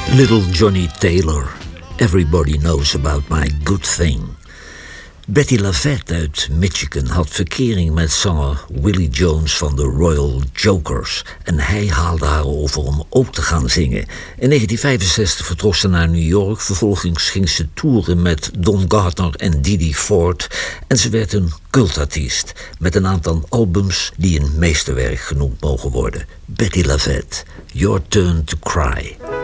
Little Johnny Taylor, Everybody Knows About My Good Thing. Betty Lavette uit Michigan had verkering met zanger Willie Jones van de Royal Jokers. En hij haalde haar over om ook te gaan zingen. In 1965 vertrok ze naar New York. Vervolgens ging ze toeren met Don Gardner en Didi Ford. En ze werd een cultartiest met een aantal albums die een meesterwerk genoemd mogen worden. Betty Lavette, Your Turn to Cry.